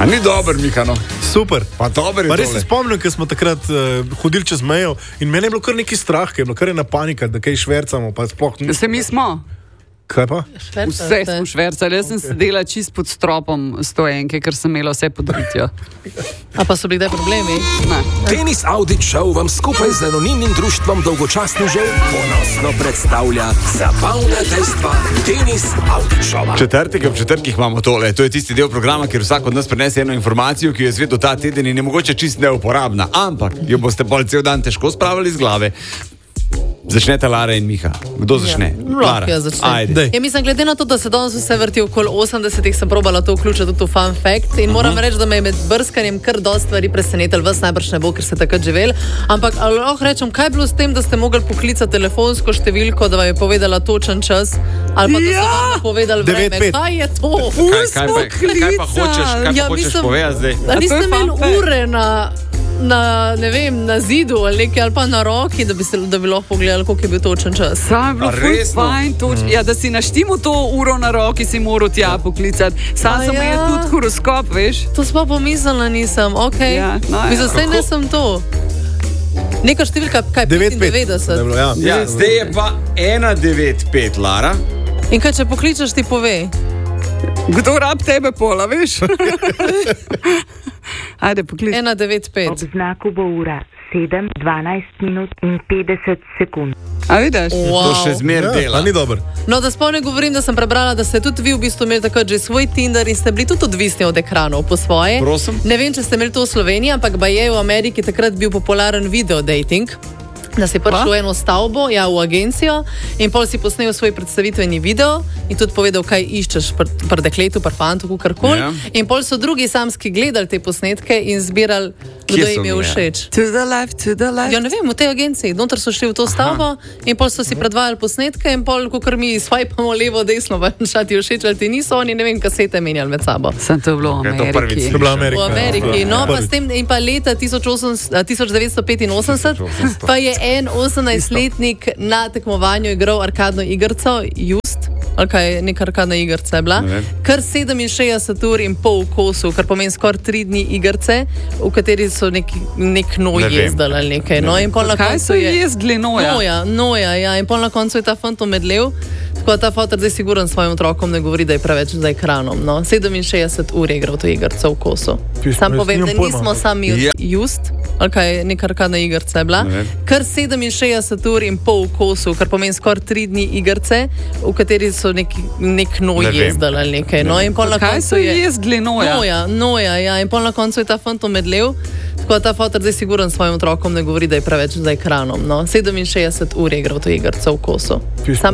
A ni dober, Miha, no? Super. Pa dober je Res tole. se spomnim, ko smo takrat hodili čez mejo in meni je bilo kar neki strah, ker je bilo kar ena panika, da kaj švercamo, pa sploh ni. Se mi smo. Kaj pa? Vse smo švercali, jaz sem sedela čist pod stropom stojenke, ker sem imela vse pod ritjo. A pa so bili kdaj problemi? Ne. Tenis Audit Show vam skupaj z anonimnim društvom dolgočasnežev ponosno predstavlja zabavna dejstva Tenis Audit Showa. Četrtek, ob četrtkih imamo tole. To je tisti del programa, kjer vsak od nas prinese eno informacijo, ki jo je izvedel ta teden in je mogoče čist neuporabna, ampak jo boste bolj cel dan težko spravili iz glave. Začnete Lara in Miha. Kdo začne? Lara. Ja, Ajde. Ja, mislim, glede na to, da se danes vse vrti okoli 80-ih, sem probala to vključiti tudi v fun fact in moram reči, da me je med brskanjem kar dosti stvari presenetilo. Vas najbrž ne bo, ker ste takrat živeli. Ampak lahko rečem, kaj je bilo s tem, da ste mogli poklicati telefonsko številko, da vam je povedala točen čas? Ali pa da so vam povedali vreme? Kaj je to? Kaj pa hočeš povedati zdaj? Da niste imeli ure na zidu ali nekaj, ali pa na roki, da bi lahko pogledali, koliko je bil točen čas. Sam je bilo fajn, ja, da si naštimo to uro na roki, si moral tja poklicati. Sam sem imel tudi horoskop, veš. To smo pomislila, nisem, okej. Ja, no, ja. Mislim, zdaj nisem to. Neka številka, kaj, 95? Ja, zdaj je pa 195, Lara. In kaj, če pokličeš, ti pove? Kdo rab tebe pola, veš? Ajde, poklič. 195. Ob znaku bo ura 7, 12 minut in 50 sekund. A vidiš? To še zmer dela. Ni dober. No, da spomnim govorim, da sem prebrala, da ste tudi vi v bistvu imeli takrat že svoj Tinder in ste bili tudi odvisni od ekranov po svoje. Prosim? Ne vem, če ste imeli to v Sloveniji, ampak je v Ameriki takrat bil popularen video dating. Da si prišel v eno stavbo, ja, v agencijo in pol si posnel svoj predstavitveni video in tudi povedal, kaj iščeš pri dekletu, pri fantu, karkoli. Ja. In pol so drugi samski gledali te posnetke in zbirali, kdo jim je všeč. To the left, to the left. Ja, ne vem, v tej agenciji. Noter so šli v to stavbo in pol so si predvajali posnetke in pol, kakor mi swipamo levo, desno, šta ti všeč ali ti niso, oni, ne vem, kasete menjali med sabo. Sem to bilo v Ameriki. To je bila Amerika. V Ameriki. No, pa s tem in pa leta 1985 pa je en 18-letnik na tekmovanju igral arkadno igrico, Just, ali kaj, neka arkadna igrica je bila, kar 67 ur in pol v kosu, kar pomeni skoraj 3 dni igrice, v kateri so nek noj jezdali ali nekaj. No, in pol na kaj koncu so jezdili noja? Noja, ja, in pol na koncu je ta fant omedlel, tako da ta fotor zdaj siguren svojim otrokom ne govori, da je preveč za ekranom. No. 67 ur je igral to igrico v kosu. Sam povem, da nismo sami Just, ali kaj, neka arkadna igrica je bila, kar 67 ur in pol v kosu, kar pomeni skoraj 3 dni igrice, v kateri so nek noj jezdali ali nekaj. No, in pol na kaj koncu so jezdili noja? Noja, ja, in pol na koncu je ta fant omedlel, tako da ta fotor zdaj siguren svojim otrokom ne govori, da je preveč za ekranom. No. 67 ur je igral to igrico v kosu. Sam